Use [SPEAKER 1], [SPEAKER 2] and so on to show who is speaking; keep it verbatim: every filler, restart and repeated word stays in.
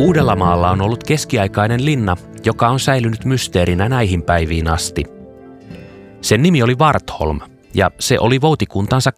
[SPEAKER 1] Uudellamaalla on ollut keskiaikainen linna, joka on säilynyt mysteerinä näihin päiviin asti. Sen nimi oli Wartholm, ja se oli voutikuntansa